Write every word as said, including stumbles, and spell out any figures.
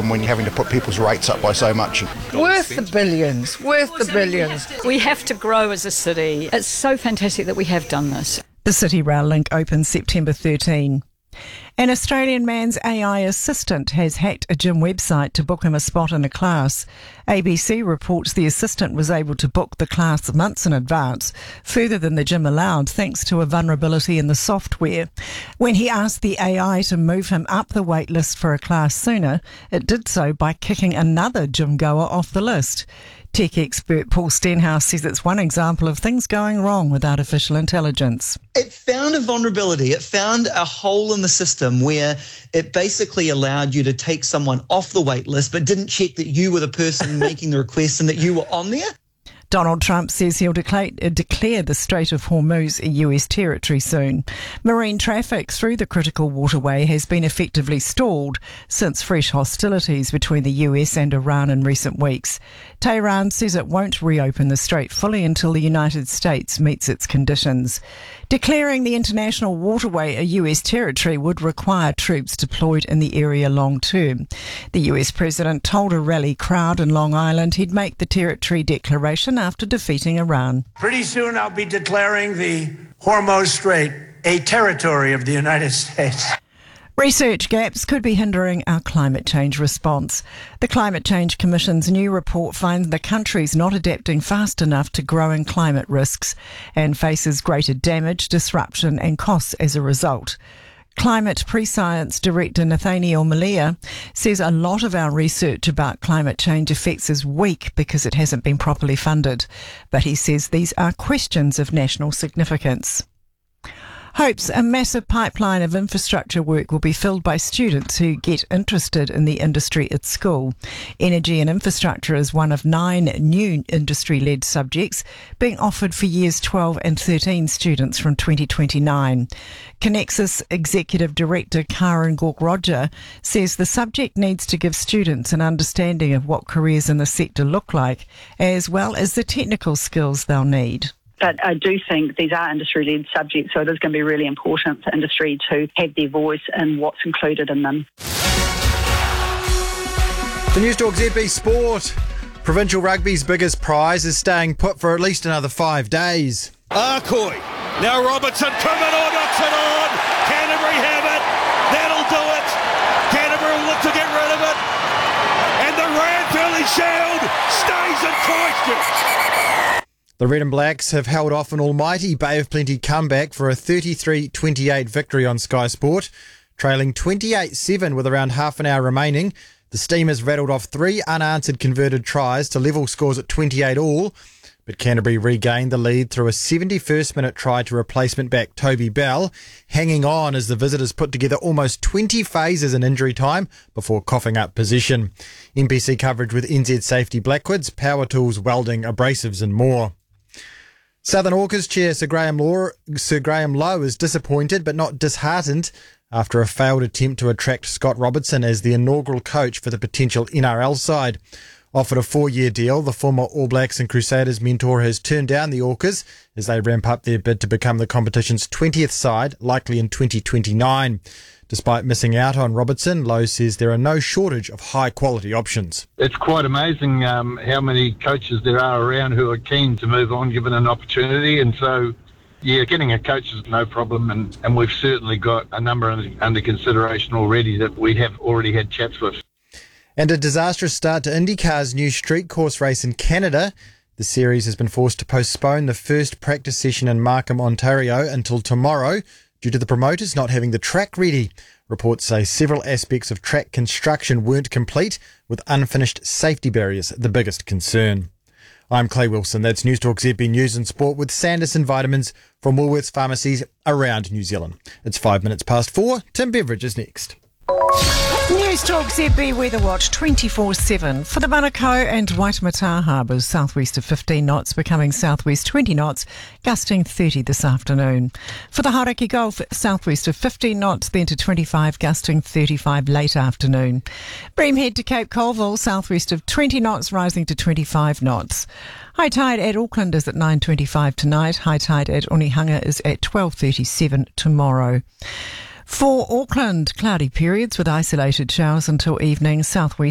problem when you're having to put people's rates up by so much. Worth the billions, worth the billions. We have to grow as a city. It's so fantastic that we have done this. The City Rail link opens September thirteenth. An Australian man's A I assistant has hacked a gym website to book him a spot in a class. A B C reports the assistant was able to book the class months in advance, further than the gym allowed, thanks to a vulnerability in the software. When he asked the A I to move him up the wait list for a class sooner, it did so by kicking another gym goer off the list. Tech expert Paul Stenhouse says it's one example of things going wrong with artificial intelligence. It found a vulnerability. It found a hole in the system where it basically allowed you to take someone off the wait list but didn't check that you were the person making the request and that you were on there. Donald Trump says he'll declare, declare the Strait of Hormuz a U S territory soon. Marine traffic through the critical waterway has been effectively stalled since fresh hostilities between the U S and Iran in recent weeks. Tehran says it won't reopen the strait fully until the United States meets its conditions. Declaring the international waterway a U S territory would require troops deployed in the area long term. The U S president told a rally crowd in Long Island he'd make the territory declaration after defeating Iran. Pretty soon I'll be declaring the Hormuz Strait a territory of the United States. Research gaps could be hindering our climate change response. The Climate Change Commission's new report finds the country's not adapting fast enough to growing climate risks and faces greater damage, disruption and costs as a result. Climate Pre-Science Director Nathaniel Malia says a lot of our research about climate change effects is weak because it hasn't been properly funded. But he says these are questions of national significance. Hopes a massive pipeline of infrastructure work will be filled by students who get interested in the industry at school. Energy and infrastructure is one of nine new industry-led subjects being offered for years twelve and thirteen students from twenty twenty-nine. Connexus Executive Director Karen Gork-Roger says the subject needs to give students an understanding of what careers in the sector look like, as well as the technical skills they'll need. But I do think these are industry-led subjects, so it is going to be really important for industry to have their voice in what's included in them. The News Talk Z B Sport. Provincial Rugby's biggest prize is staying put for at least another five days. Arcoy. Now Robertson, Commodore knocks it on. Canterbury have it. That'll do it. Canterbury will look to get rid of it. And the Ranfurly Shield stays in Christchurch. The Red and Blacks have held off an almighty Bay of Plenty comeback for a thirty-three twenty-eight victory on Sky Sport. Trailing twenty-eight seven with around half an hour remaining, the Steamers rattled off three unanswered converted tries to level scores at twenty-eight all, but Canterbury regained the lead through a seventy-first minute try to replacement back Toby Bell, hanging on as the visitors put together almost twenty phases in injury time before coughing up position. N B C coverage with N Z Safety Blackwoods, Power Tools, Welding, Abrasives and more. Southern Orcas chair Sir Graham, Law, Sir Graham Lowe is disappointed but not disheartened after a failed attempt to attract Scott Robertson as the inaugural coach for the potential N R L side. Offered a four-year deal, the former All Blacks and Crusaders mentor has turned down the Orcas as they ramp up their bid to become the competition's twentieth side, likely in twenty twenty-nine. Despite missing out on Robertson, Lowe says there are no shortage of high-quality options. It's quite amazing um, how many coaches there are around who are keen to move on given an opportunity, and so, yeah, getting a coach is no problem, and, and we've certainly got a number under, under consideration already that we have already had chats with. And a disastrous start to IndyCar's new street course race in Canada. The series has been forced to postpone the first practice session in Markham, Ontario until tomorrow due to the promoters not having the track ready. Reports say several aspects of track construction weren't complete, with unfinished safety barriers the biggest concern. I'm Clay Wilson. That's News Talk Z B News and Sport with Sanderson Vitamins from Woolworths pharmacies around New Zealand. It's five minutes past four. Tim Beveridge is next. News Talk Z B Weather Watch twenty-four seven. For the Manukau and Waitemata harbours, southwest of fifteen knots, becoming southwest twenty knots, gusting thirty this afternoon. For the Hauraki Gulf, southwest of fifteen knots, then to twenty-five, gusting thirty-five late afternoon. Breamhead to Cape Colville, southwest of twenty knots, rising to twenty-five knots. High tide at Auckland is at nine twenty-five tonight. High tide at Onehunga is at twelve thirty-seven tomorrow. For Auckland, cloudy periods with isolated showers until evening, southwest